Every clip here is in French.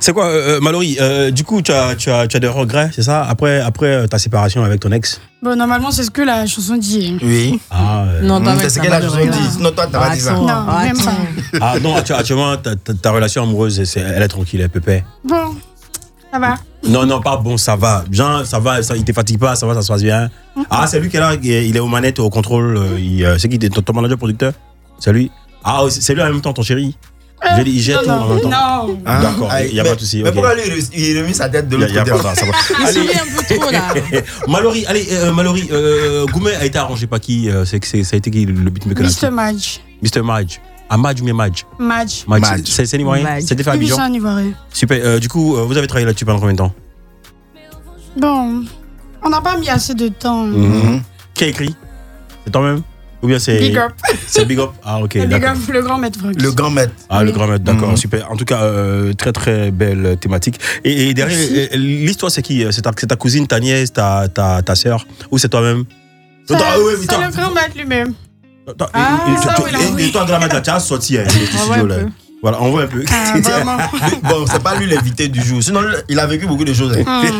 C'est quoi, Mallory, du coup, tu as des regrets, c'est ça, après ta séparation avec ton ex? Bon, normalement, c'est ce que la chanson dit. Oui. Ah, Non, C'est ce que la chanson dit. Sinon, toi, t'as pas dit ça. Non, même pas. Ah non, actuellement, ta relation amoureuse, elle est tranquille, elle est pépère. Bon, ça va. Non, pas bon, ça va. Bien, ça va, il te fatigue pas, ça va, ça se passe bien. Ah, c'est lui qui est là, il est aux manettes, au contrôle. C'est qui, ton manager producteur? C'est lui? Ah, c'est lui en même temps, ton chéri? Il jette tout en même temps. Non. Ah, D'accord, il n'y a pas de souci. Mais okay. pourquoi lui, il remet sa tête de l'autre côté? Ça va. Il sourit un peu trop là. Mallory, Goumet a été arrangé par qui? Ça a été qui le beatmaker? Mr. Madge. Mr. Madge. Ah, Madge ou bien Madge? Madge. C'est Ivoirien? C'était fait à Oui, Abidjan? c'est un Ivoirien. Super. Du coup, vous avez travaillé là-dessus pendant combien de temps? Bon, on n'a pas mis assez de temps. Qui a écrit? C'est toi-même? Ou bien c'est... Big Up. C'est Big Up? Ah, ok. Big Up, le grand maître Franck. Le grand maître. Ah, le grand maître, d'accord, super. En tout cas, très très belle thématique. Et derrière, l'histoire, c'est qui? C'est ta cousine, ta nièce, ta sœur? Ou c'est toi-même? C'est le grand maître lui-même. Et toi, grand maître, tu as sorti le studio là. Voilà, on voit un peu. Ah, vraiment. Bon, c'est pas lui l'invité du jour. Sinon, il a vécu beaucoup de choses.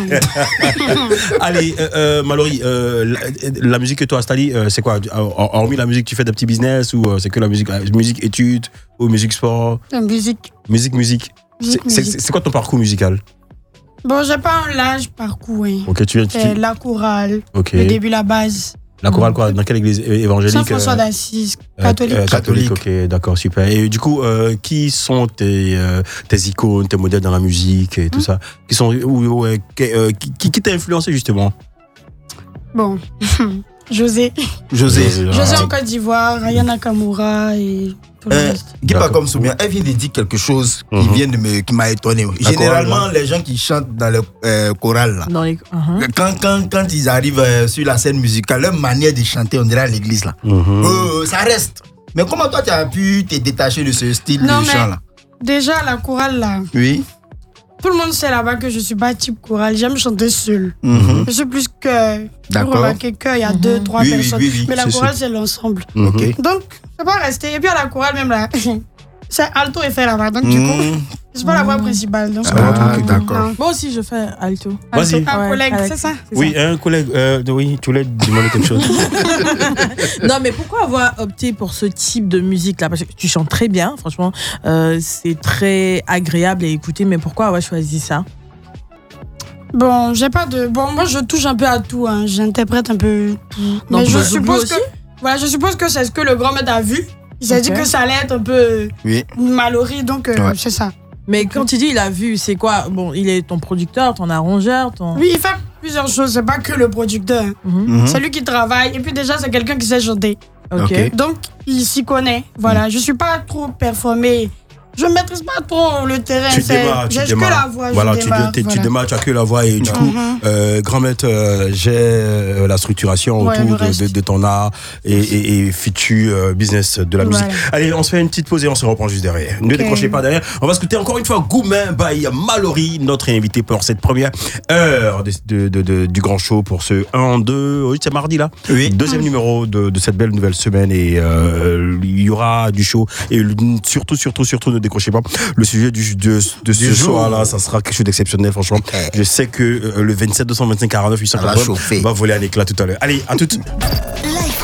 Allez, Mallory, la musique que tu as installée, c'est quoi? Hormis la musique, tu fais des petits business ou c'est que la musique études ou musique sport? La musique. Musique. C'est quoi ton parcours musical? Bon, j'ai pas un large parcours. Hein. Ok, C'est la chorale, okay. Le début, la base. La chorale, quoi? Dans quelle église évangélique? Saint-François d'Assise, catholique. Catholique, ok, d'accord, super. Et du coup, qui sont tes icônes, tes modèles dans la musique et tout ça? Qui t'a influencé justement? Bon, José en Côte d'Ivoire, Ryan Nakamura et tout le reste. Giba comme Soumia, elle vient de dire quelque chose qui m'a étonné. Généralement, les gens qui chantent dans le choral, là, quand ils arrivent sur la scène musicale, leur manière de chanter, on dirait à l'église, là. Ça reste. Mais comment toi, tu as pu te détacher de ce style de chant, là? Déjà, la chorale, là. Oui. Tout le monde sait là-bas que je suis pas type chorale. J'aime chanter seul. Je suis plus que... D'accord. Remarquer qu'il y a 2-3 personnes. Mais la chorale, c'est l'ensemble. Donc, je peux pas rester. Et puis à la chorale, même là, c'est alto et fait là-bas. Donc, du coup, c'est pas la voix principale. Donc, d'accord. Moi aussi, je fais alto. Vas-y. Un collègue, c'est ça? Oui, un collègue. Oui, tu voulais demander quelque chose. Non, mais pourquoi avoir opté pour ce type de musique-là? Parce que tu chantes très bien, franchement. C'est très agréable à écouter, mais pourquoi avoir choisi ça? Bon, j'ai pas de... Bon, moi, je touche un peu à tout. Hein. J'interprète un peu tout. Donc, mais je suppose que... Voilà, je suppose que c'est ce que le grand maître a vu. Il s'est dit que ça allait être un peu Mallory, donc c'est ça. Mais quand il dit il a vu, c'est quoi? Bon, il est ton producteur, ton arrangeur, ton... Oui, il fait plusieurs choses, c'est pas que le producteur. C'est lui qui travaille, et puis déjà, c'est quelqu'un qui sait chanter. Donc, il s'y connaît. Voilà, je suis pas trop performée. Je ne maîtrise pas trop le terrain. J'ai que la voix. Voilà, tu démarres, tu as que la voix. Et du coup, grand maître, j'ai la structuration autour de ton art et futur business de la musique. Allez, on se fait une petite pause et on se reprend juste derrière. Ne décrochez pas derrière. On va écouter encore une fois Goumet by Mallory, notre invité pour cette première heure du grand show pour ce 1-2. Oui, c'est mardi là. Oui. Deuxième numéro de cette belle nouvelle semaine. Et il y aura du show. Et surtout, ne décrochez pas. Le sujet de ce soir-là, ça sera quelque chose d'exceptionnel, franchement. Je sais que le 27 225 49 849 va voler à l'éclat tout à l'heure. Allez, à toutes. La